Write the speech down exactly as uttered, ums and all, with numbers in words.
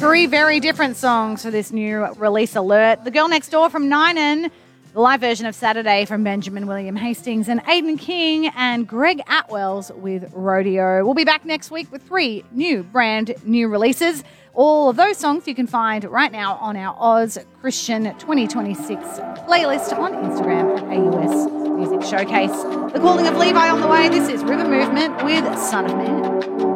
Three very different songs for this new release alert. The Girl Next Door from Ninen, the live version of Saturday from Benjamin William Hastings and Aidan King, and Greg Atwells with Rodeo. We'll be back next week with three new, brand new releases. All of those songs you can find right now on our Oz Christian twenty twenty-six playlist on Instagram at A U S Music Showcase. The Calling of Levi on the way. This is River Movement with Son of Man.